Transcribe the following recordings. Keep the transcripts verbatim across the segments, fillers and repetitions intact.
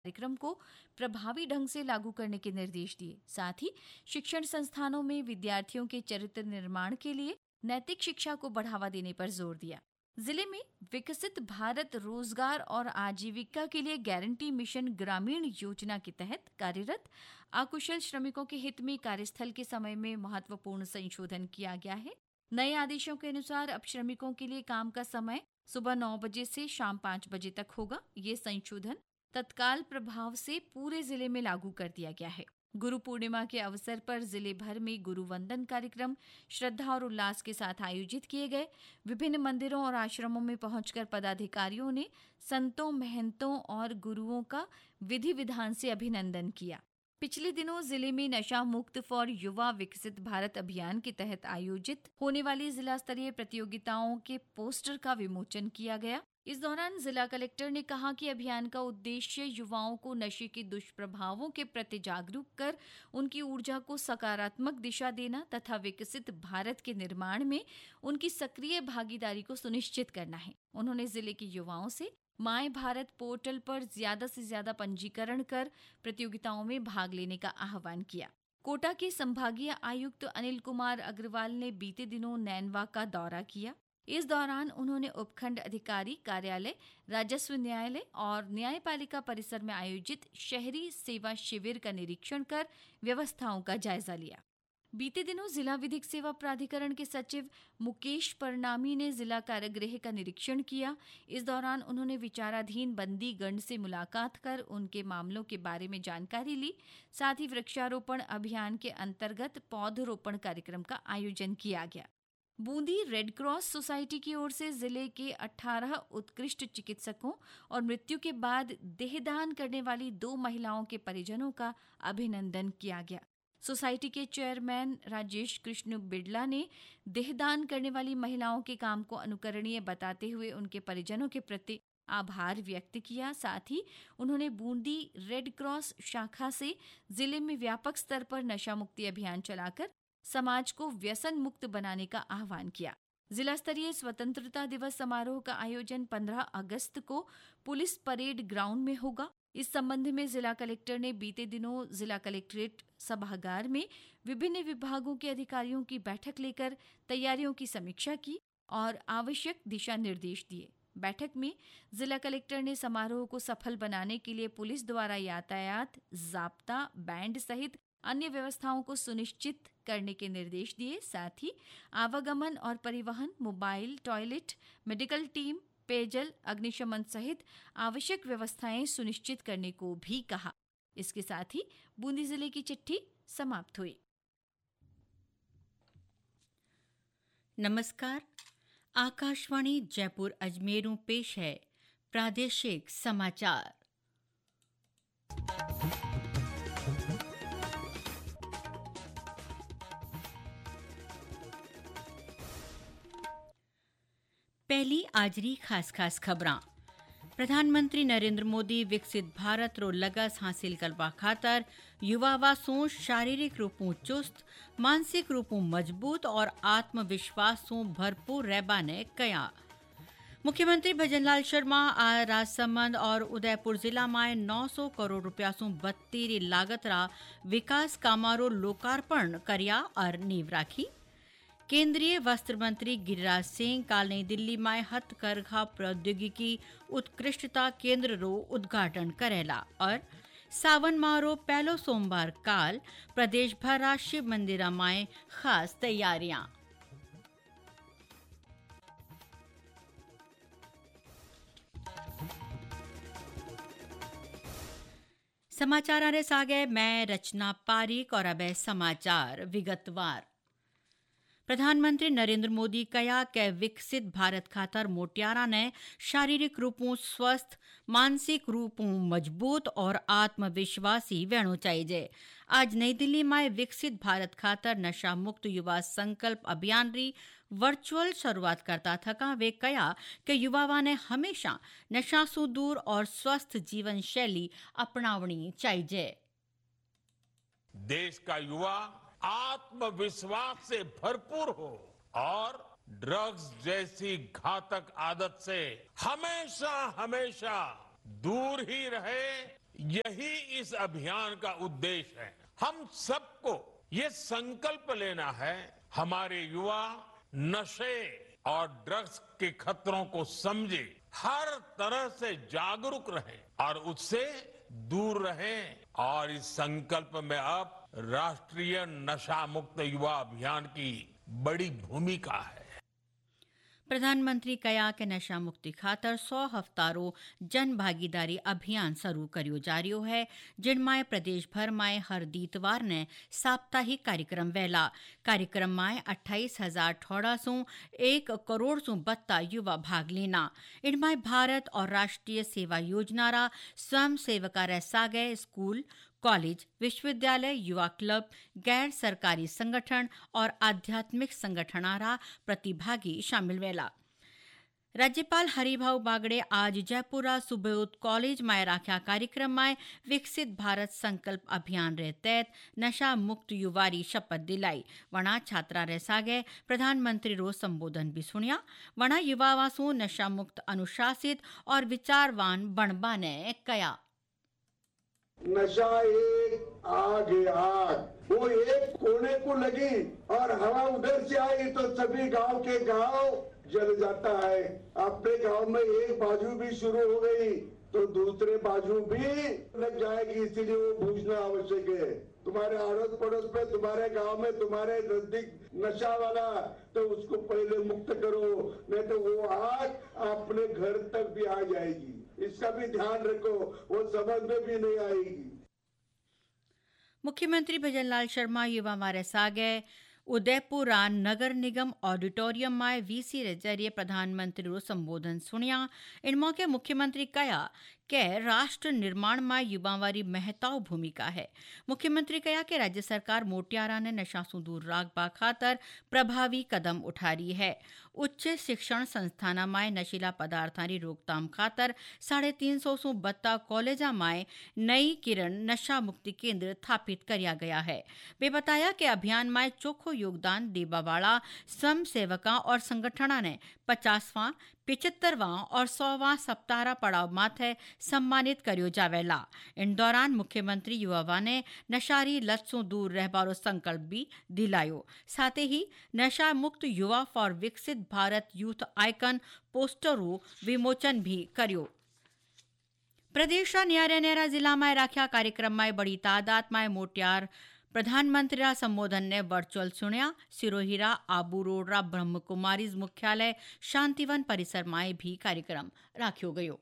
कार्यक्रम को प्रभावी ढंग से लागू करने के निर्देश दिए। साथ ही शिक्षण संस्थानों में विद्यार्थियों के चरित्र निर्माण के लिए नैतिक शिक्षा को बढ़ावा देने पर जोर दिया। जिले में विकसित भारत रोजगार और आजीविका के लिए गारंटी मिशन ग्रामीण योजना के तहत कार्यरत अकुशल श्रमिकों के हित में कार्यस्थल के समय में महत्वपूर्ण संशोधन किया गया है। नए आदेशों के अनुसार अब श्रमिकों के लिए काम का समय सुबह नौ बजे से शाम पाँच बजे तक होगा। ये संशोधन तत्काल प्रभाव से पूरे जिले में लागू कर दिया गया है। गुरु पूर्णिमा के अवसर पर जिले भर में गुरु वंदन कार्यक्रम श्रद्धा और उल्लास के साथ आयोजित किए गए। विभिन्न मंदिरों और आश्रमों में पहुंचकर पदाधिकारियों ने संतों, महंतों और गुरुओं का विधि विधान से अभिनंदन किया। पिछले दिनों जिले में नशा मुक्त फॉर युवा विकसित भारत अभियान के तहत आयोजित होने वाली जिला स्तरीय प्रतियोगिताओं के पोस्टर का विमोचन किया गया। इस दौरान जिला कलेक्टर ने कहा कि अभियान का उद्देश्य युवाओं को नशे के दुष्प्रभावों के प्रति जागरूक कर उनकी ऊर्जा को सकारात्मक दिशा देना तथा विकसित भारत के निर्माण में उनकी सक्रिय भागीदारी को सुनिश्चित करना है। उन्होंने जिले के युवाओं से माय भारत पोर्टल पर ज्यादा से ज्यादा पंजीकरण कर प्रतियोगिताओं में भाग लेने का आह्वान किया। कोटा के संभागीय आयुक्त अनिल कुमार अग्रवाल ने बीते दिनों नैनवा का दौरा किया। इस दौरान उन्होंने उपखंड अधिकारी कार्यालय, राजस्व न्यायालय और न्यायपालिका परिसर में आयोजित शहरी सेवा शिविर का निरीक्षण कर व्यवस्थाओं का जायजा लिया। बीते दिनों जिला विधिक सेवा प्राधिकरण के सचिव मुकेश परनामी ने जिला कारागृह का निरीक्षण किया। इस दौरान उन्होंने विचाराधीन बंदी गण से मुलाकात कर उनके मामलों के बारे में जानकारी ली। साथ ही वृक्षारोपण अभियान के अंतर्गत पौधरोपण कार्यक्रम का आयोजन किया गया। बूंदी रेड क्रॉस सोसाइटी की ओर से जिले के अठारह उत्कृष्ट चिकित्सकों और मृत्यु के बाद देहदान करने वाली दो महिलाओं के परिजनों का अभिनंदन किया गया। सोसाइटी के चेयरमैन राजेश कृष्ण बिड़ला ने देहदान करने वाली महिलाओं के काम को अनुकरणीय बताते हुए उनके परिजनों के प्रति आभार व्यक्त किया। साथ ही उन्होंने बूंदी रेड क्रॉस शाखा से जिले में व्यापक स्तर पर नशा मुक्ति अभियान चलाकर समाज को व्यसन मुक्त बनाने का आह्वान किया। जिला स्तरीय स्वतंत्रता दिवस समारोह का आयोजन पंद्रह अगस्त को पुलिस परेड ग्राउंड में होगा। इस संबंध में जिला कलेक्टर ने बीते दिनों जिला कलेक्ट्रेट सभागार में विभिन्न विभागों के अधिकारियों की बैठक लेकर तैयारियों की समीक्षा की और आवश्यक दिशा निर्देश दिए। बैठक में जिला कलेक्टर ने समारोह को सफल बनाने के लिए पुलिस द्वारा यातायात, जाब्ता, बैंड सहित अन्य व्यवस्थाओं को सुनिश्चित करने के निर्देश दिए। साथ ही आवागमन और परिवहन, मोबाइल, टॉयलेट, मेडिकल टीम, पेयजल, अग्निशमन सहित आवश्यक व्यवस्थाएं सुनिश्चित करने को भी कहा। इसके साथ ही बूंदी जिले की चिट्ठी समाप्त हुई। नमस्कार, आकाशवाणी जयपुर अजमेरों पेश है प्रादेशिक समाचार। पहली आजरी खास खास खबरां। प्रधानमंत्री नरेंद्र मोदी विकसित भारत रो लगस हासिल करवा खातर युवा सो शारीरिक रूपों चुस्त, मानसिक रूपों मजबूत और आत्मविश्वास सो भरपूर रहबा ने कया। मुख्यमंत्री भजनलाल शर्मा आज राजसमंद और उदयपुर जिला में नौ सौ करोड़ रुपया सो बत्तीरी लागत रा विकास कामारो लोकार्पण करया और नींव राखी। केंद्रीय वस्त्र मंत्री गिरिराज सिंह काल नई दिल्ली में हथकरघा प्रौद्योगिकी उत्कृष्टता केंद्र रो उद्घाटन करेला और सावन माह रो पहलो सोमवार काल प्रदेश भर शिव मंदिर में खास तैयारियां। समाचार आने सागे मैं रचना पारिक और अब समाचार विगतवार। प्रधानमंत्री नरेंद्र मोदी कया के विकसित भारत खातर मोटियारा ने शारीरिक रूपों स्वस्थ, मानसिक रूपों मजबूत और आत्मविश्वासी वेणु चाहिए। आज नई दिल्ली में विकसित भारत खातर नशा मुक्त युवा संकल्प अभियान री वर्चुअल शुरुआत करता थका वे कया कि युवावा ने हमेशा नशा से दूर और स्वस्थ जीवन शैली अपनावनी चाहिए। देश का युवा आत्मविश्वास से भरपूर हो और ड्रग्स जैसी घातक आदत से हमेशा हमेशा दूर ही रहे, यही इस अभियान का उद्देश्य है। हम सबको ये संकल्प लेना है, हमारे युवा नशे और ड्रग्स के खतरों को समझे, हर तरह से जागरूक रहे और उससे दूर रहें। और इस संकल्प में अब राष्ट्रीय नशा मुक्त युवा अभियान की बड़ी भूमिका है। प्रधानमंत्री कया के नशा मुक्ति खातर सौ हफ्तारो जन भागीदारी अभियान शुरू करियो जा रही है, जिनमें प्रदेश भर में हर दीतवार ने साप्ताहिक कार्यक्रम वेला। कार्यक्रम में अट्ठाईस हजार ठोड़ा सौ एक करोड़ सौ बत्ता युवा भाग लेना। इनमें भारत और राष्ट्रीय सेवा योजना रा स्वयं सेवका रह सागे स्कूल, कॉलेज, विश्वविद्यालय, युवा क्लब, गैर सरकारी संगठन और आध्यात्मिक संगठनारा प्रतिभागी शामिल वेला। राज्यपाल हरिभाऊ बागड़े आज जयपुरा सुबोध कॉलेज में राख्या कार्यक्रम में विकसित भारत संकल्प अभियान रे तहत नशा मुक्त युवारी शपथ दिलाई। वणा छात्रा रे सागे प्रधानमंत्री रो संबोधन भी सुनिया। वणा युवावासु नशा मुक्त, अनुशासित और विचारवान बनबा ने कया। नशा एक आग है, आग वो एक कोने को लगी और हवा उधर से आई तो सभी गांव के गांव जल जाता है। अपने गांव में एक बाजू भी शुरू हो गई तो दूसरे बाजू भी लग जाएगी, इसीलिए वो बूझना आवश्यक है। तुम्हारे अड़ोस पड़ोस में, तुम्हारे गांव में, तुम्हारे नजदीक नशा वाला, तो उसको पहले मुक्त करो, नहीं तो वो आग अपने घर तक भी आ जाएगी। इसका भी ध्यान रखो, वो समझ में भी नहीं आएगी। मुख्यमंत्री भजनलाल शर्मा युवा मारे सागे उदयपुर नगर निगम ऑडिटोरियम में वीसी रे जरिए प्रधानमंत्री रो संबोधन सुनिया। इन मौके मुख्यमंत्री कया के राष्ट्र निर्माण में युवावारी महत्व भूमिका है। मुख्यमंत्री कया के राज्य सरकार मोटियारा ने नशा से दूर राखबा खातर प्रभावी कदम उठा रही है। उच्च शिक्षण संस्थाना में नशीला पदार्थानी रोकथाम खातर साढ़े तीन सौ सौ बत्ता कॉलेजा में नई किरण नशा मुक्ति केंद्र स्थापित किया गया है। वे बताया कि अभियान में चोखो योगदान देवा वाला स्वयं सेवका और संगठना ने पचासवां, पिचहत्तरवां और सौवां सप्ताह पड़ाव माथे सम्मानित करियो जावेला। इन दौरान मुख्यमंत्री युवा ने नशारी लत से दूर रहबारो संकल्प भी दिलायो। साथ ही नशा मुक्त युवा फॉर विकसित भारत यूथ आइकन पोस्टरों विमोचन भी करियो। प्रदेश न्यारा न्यारा जिला में राख्या कार्यक्रम में बड़ी तादाद में मोटियार प्रधानमंत्री रा संबोधन ने वर्चुअल सुनिया। सिरोहीरा आबू रोड रा ब्रह्म कुमारीज मुख्यालय शांतिवन परिसर में भी कार्यक्रम राख्यो गयो।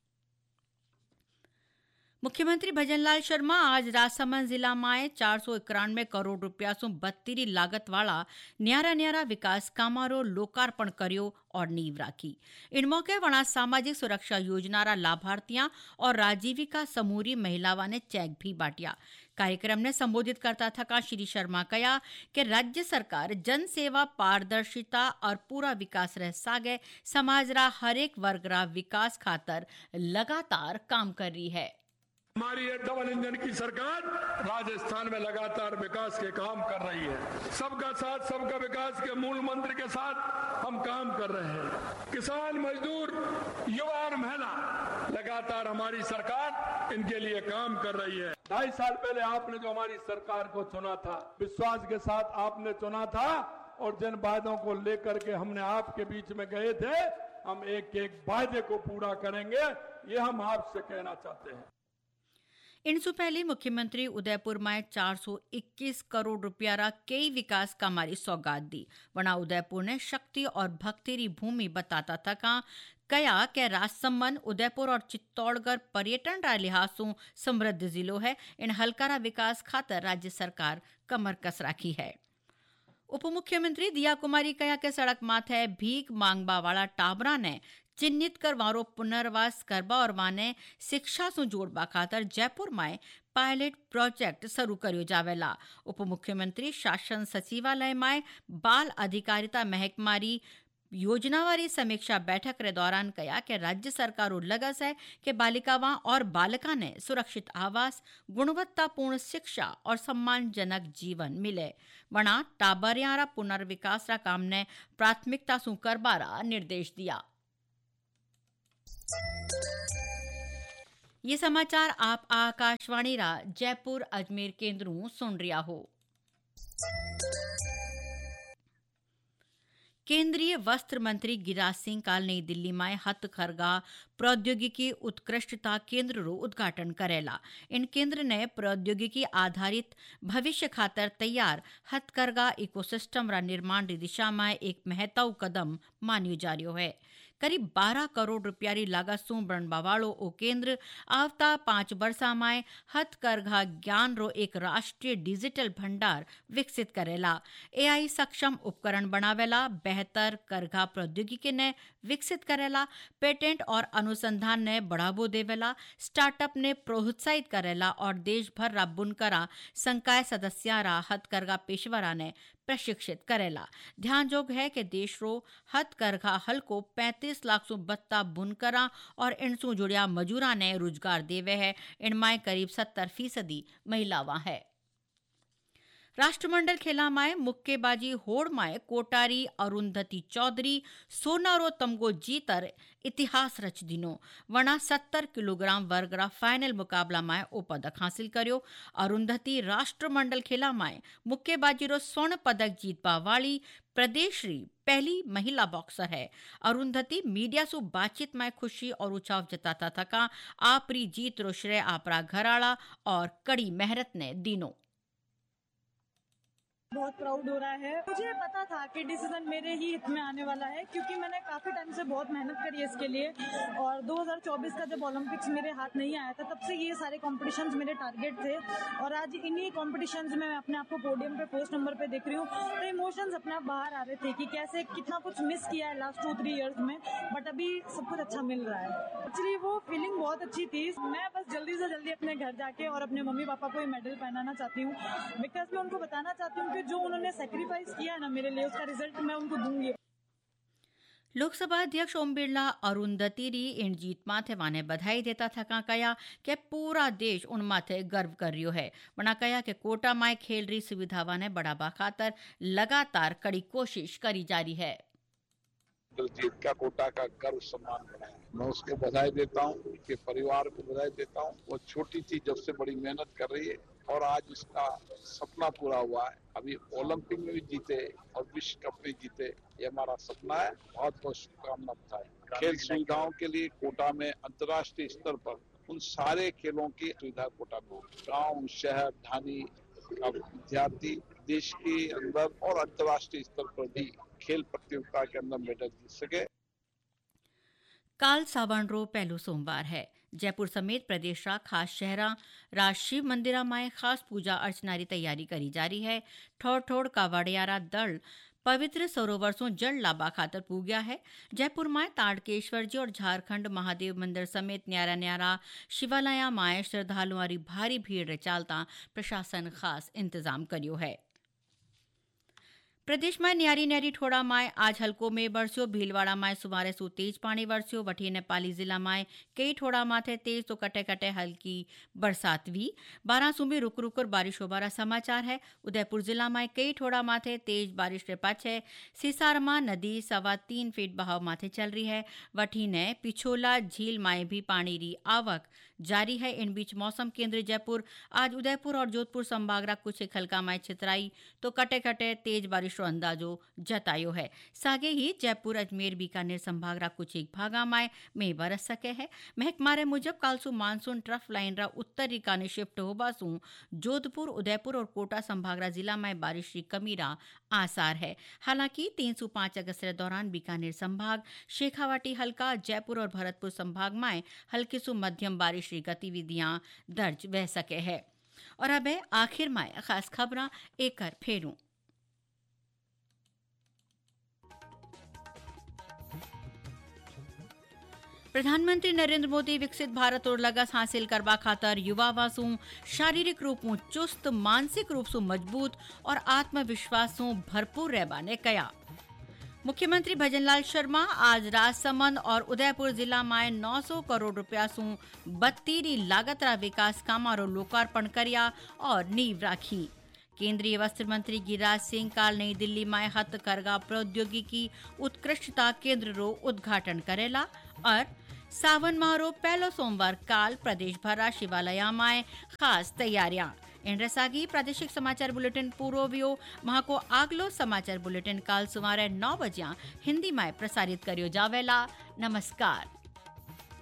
मुख्यमंत्री भजनलाल शर्मा आज राजसमंद जिला में चार सौ इक्यानवे करोड़ रुपया से बत्तीरी लागत वाला न्यारा न्यारा विकास कामारो लोकार्पण करियो और नींव राखी। इन मौके वणा सामाजिक सुरक्षा योजना रा लाभार्थियां और राजीविका समूरी महिलावां ने चेक भी बांटिया। कार्यक्रम ने संबोधित करता थका श्री शर्मा कया कि राज्य सरकार जन सेवा, पारदर्शिता और पूरा विकास रह सागे समाज रा हरेक वर्ग रा विकास खातर लगातार काम कर रही है। हमारी ये डबल इंजन की सरकार राजस्थान में लगातार विकास के काम कर रही है। सबका साथ सबका विकास के मूल मंत्र के साथ हम काम कर रहे हैं। किसान, मजदूर, युवा और महिला, लगातार हमारी सरकार इनके लिए काम कर रही है। ढाई साल पहले आपने जो हमारी सरकार को चुना था, विश्वास के साथ आपने चुना था और जिन वायदों को लेकर के हमने आपके बीच में गए थे, हम एक एक वायदे को पूरा करेंगे, ये हम आपसे कहना चाहते हैं। इनसे पहले मुख्यमंत्री उदयपुर में चार सौ इक्कीस करोड़ रुपया रा कई विकास कामारी सौगात दी। वना उदयपुर ने शक्ति और भक्ति री भूमि बताता था का कया के राजसमंद, उदयपुर और चित्तौड़गढ़ पर्यटन रा लिहाज से समृद्ध जिलो है। इन हल्का रा विकास खातर राज्य सरकार कमर कस राखी है। उप मुख्यमंत्री दिया कुमारी कया के सड़क माथे भीख मांगबा वाला टाबरा ने चिन्हित कर वारो पुनर्वास करबा और वाने शिक्षा से जोड़बा खातर जयपुर में पायलट प्रोजेक्ट शुरू करियो जावेला। उप मुख्यमंत्री शासन सचिवालय में बाल अधिकारिता महकमारी योजनावारी समीक्षा बैठक के दौरान कया कि राज्य सरकार लगस है कि बालिकावां और बालका ने सुरक्षित आवास, गुणवत्तापूर्ण शिक्षा और सम्मानजनक जीवन मिले। वना टाबरियारा पुनर्विकास रा काम ने प्राथमिकता सु करबारा निर्देश दिया। ये समाचार आप आकाशवाणी रा जयपुर अजमेर केंद्रों सुन रिया हो। केंद्रीय वस्त्र मंत्री गिरिराज सिंह काल नई दिल्ली में हथकरघा प्रौद्योगिकी उत्कृष्टता केंद्र रो उद्घाटन करेला। इन केंद्र ने प्रौद्योगिकी आधारित भविष्य खातर तैयार हथकरघा इकोसिस्टम रा निर्माण री दिशा में एक महत्व कदम मान्यो जा रह्यो है। करीब बारह करोड़ रुपया री लागत सु बनवा वाळो ओ केंद्र आवता पांच वर्षा में हथकरघा ज्ञान रो एक राष्ट्रीय डिजिटल भंडार विकसित करेला। एआई सक्षम उपकरण बनावेला, बेहतर करघा प्रौद्योगिकी ने विकसित करेला, पेटेंट और अनुसंधान ने बढ़ावो देवेला, स्टार्टअप ने प्रोत्साहित करेला और देश भर रा बुनकरा संकाय सदस्या रा हथकरघा पेशवरा ने प्रशिक्षित करेला। ध्यान जोग है कि देश रो हथकरघा हल को पैंतीस लाख सु बत्ता बुनकरा और इनसु जुड़िया मजूरा ने रोजगार देवे है। इनमें करीब सत्तर फीसदी महिलावां है। राष्ट्रमंडल खेला में मुक्केबाजी होड़ में कोटारी अरुंधति चौधरी सोना रो तमगो जीतर इतिहास रच दिनो। वना सत्तर किलोग्राम वर्ग रा फाइनल मुकाबला में ओ पदक हासिल कर्यो। अरुंधति राष्ट्रमंडल खेला में मुक्केबाजी रो स्वर्ण पदक जीतवा वाली प्रदेश री पहली महिला बॉक्सर है। अरुंधति मीडिया सु बातचीत में खुशी और उछाव जताता थका आपरी जीत रो श्रेय आपरा घराड़ा और कड़ी मेहनत ने दीनो। बहुत प्राउड हो रहा है। मुझे पता था कि डिसीजन मेरे ही हित में आने वाला है, क्योंकि मैंने काफी टाइम से बहुत मेहनत करी है इसके लिए। और दो हज़ार चौबीस का जब ओलंपिक्स मेरे हाथ नहीं आया था, तब से ये सारे कॉम्पिटिशन्स मेरे टारगेट थे। और आज इन्हीं कॉम्पिटिशन्स में मैं अपने आप को पोडियम पे फर्स्ट नंबर पे देख रही हूँ, तो इमोशंस अपने आप बाहर आ रहे थे कि कैसे कितना कुछ मिस किया है लास्ट टू थ्री इयर्स में, बट अभी सब कुछ अच्छा मिल रहा है। एक्चुअली वो फीलिंग बहुत अच्छी थी। मैं बस जल्दी से जल्दी अपने घर जाके और अपने मम्मी पापा को ये मेडल पहनाना चाहती हूँ, बिकॉज मैं उनको बताना चाहती हूँ कि जो उन्होंने सैक्रिफाइस किया है ना मेरे लिए, उसका रिजल्ट मैं उनको दूंगी। लोकसभा अध्यक्ष ओम बिरला अरुंधति री इन जीत माथे वाने बधाई देता थका कया कि पूरा देश उन माथे गर्व कर रियो है। वना कया कि कोटा माय खेल री सुविधा वाने बढ़ावा खातर लगातार कड़ी कोशिश करी जा रही है। जीत का कोटा का गर्व सम्मान बनाया, मैं उसको बधाई देता हूँ, उसके परिवार को बधाई देता हूँ। वो छोटी थी जब से बड़ी मेहनत कर रही है और आज इसका सपना पूरा हुआ है। अभी ओलंपिक में भी जीते और विश्व कप में जीते, ये हमारा सपना है। बहुत बहुत शुभकामना बताए। खेल सुविधाओं के लिए कोटा में अंतर्राष्ट्रीय स्तर पर उन सारे खेलों की सुविधा कोटा में, गांव शहर ढानी विद्यार्थी देश के अंदर और अंतर्राष्ट्रीय स्तर पर भी खेल प्रतियोगिता के अंदर मेडल जीत सके। काल सावन रो पहलो सोमवार है। जयपुर समेत प्रदेश रा खास शहरा रा शिव मंदिरा में खास पूजा अर्चना री तैयारी करी जा रही है। ठोड़ ठोड़ कावड़ियारा दल पवित्र सरोवर सो जल लाबा खातर पूग्या है। जयपुर में ताड़केश्वर जी और झारखंड महादेव मंदिर समेत न्यारा न्यारा शिवालया में श्रद्धालुओं री भारी भीड़ रे चालता प्रशासन खास इंतजाम करियो है। प्रदेश में न्यारी न्यारी ठोड़ा में आज हल्को में बरस्यो। भीलवाड़ा में सुमारे सु तेज पानी बरस्यो। वठी नेपाली जिला में कई ठोड़ा माथे तेज तो कटे कटे हल्की बरसात हुई। बारासू में रुक रुक कर बारिश होबारा समाचार है। उदयपुर जिला में कई ठोड़ा माथे तेज बारिश के पाछे सिसारमा नदी सवा तीन फीट बहाव माथे चल रही है। वठी ने पिछोला झील में भी पानी री आवक जारी है। इन बीच मौसम केंद्र जयपुर आज उदयपुर और जोधपुर संभाग कुछ एक हल्का में छितराई तो कटे कटे तेज बारिश अंदाजो जतायो है। सागे ही जयपुर अजमेर बीकानेर संभाग रा कुछ एक भागा में में बरस सके है। महकमारे मुजब कालसू मानसून ट्रफ लाइन रा उत्तरी काने शिफ्ट होबासू जोधपुर उदयपुर और कोटा संभाग रा जिला में बारिश की कमी रा आसार है। हालांकि तीन सौ पांच अगस्त के दौरान बीकानेर संभाग शेखावाटी हल्का जयपुर और भरतपुर संभाग में हल्की सु मध्यम बारिश की गतिविधियां दर्ज वह सके है। और अब आखिर में खास खबरां एक कर फेरूं। प्रधानमंत्री नरेंद्र मोदी विकसित भारत और लक्ष्य हासिल करवा खातर युवा वासू शारीरिक रूप में चुस्त, मानसिक रूप से मजबूत और आत्मविश्वास भरपूर रहबा ने कया। मुख्यमंत्री भजनलाल शर्मा आज राजसमंद और उदयपुर जिला में नौ सौ करोड़ रुपया सु बत्तीरी लागत रा विकास कामा रो लोकार्पण करिया और नींव राखी। केंद्रीय वस्त्र मंत्री गिरिराज सिंह काल नई दिल्ली में हथकरघा प्रौद्योगिकी उत्कृष्टता केंद्र रो उद्घाटन करेला और सावन मारो पहलो सोमवार काल प्रदेश भरा शिवालयामाय खास तैयारियां। इन सागी प्रादेशिक समाचार बुलेटिन पूरो वियो वहां को आगलो समाचार बुलेटिन काल सुमारे नौ बजे हिंदी में प्रसारित करियो जावेला। नमस्कार।